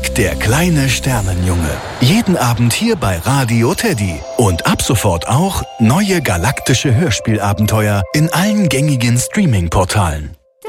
Erik, der kleine Sternenjunge. Jeden Abend hier bei Radio Teddy. Und ab sofort auch neue galaktische Hörspielabenteuer in allen gängigen Streaming-Portalen.